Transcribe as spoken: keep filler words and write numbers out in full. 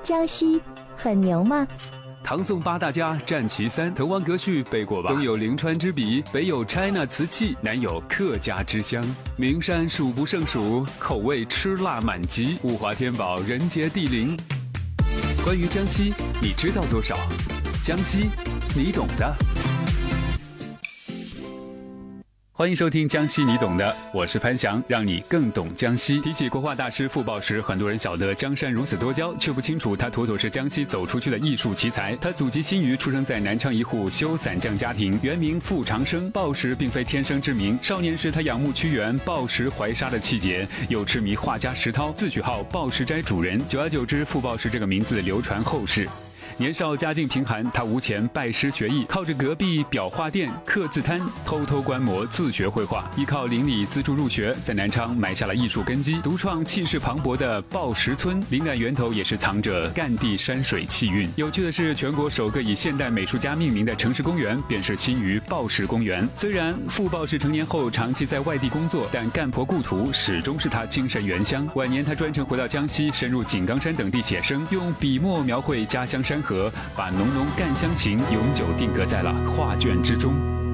江西很牛吗？ 唐宋八大家占其三，滕王阁序背过吧？东有临川之笔，北有 China 瓷器，南有客家之乡。名山数不胜数，口味吃辣满级，物华天宝，人杰地灵。关于江西，你知道多少？江西，你懂的。欢迎收听江西你懂的，我是潘翔，让你更懂江西。提起国画大师傅抱石，很多人晓得江山如此多娇，却不清楚他妥妥是江西走出去的艺术奇才。他祖籍新余，出生在南昌一户修伞匠家庭，原名傅长生。抱石并非天生之名，少年时他仰慕屈原抱石怀沙的气节，又痴迷画家石涛，自诩号抱石斋主人。久而久之，傅抱石这个名字流传后世。年少家境贫寒，他无钱拜师学艺，靠着隔壁裱画店、刻字摊偷偷观摩自学绘画，依靠邻里资助入学，在南昌埋下了艺术根基，独创气势磅礴的抱石村。灵感源头也是藏着赣地山水气韵。有趣的是，全国首个以现代美术家命名的城市公园便是新余抱石公园。虽然傅抱石成年后长期在外地工作，但赣婆故土始终是他精神原乡。晚年他专程回到江西，深入井冈山等地写生，用笔墨描绘家乡山河，把浓浓赣乡情永久定格在了画卷之中。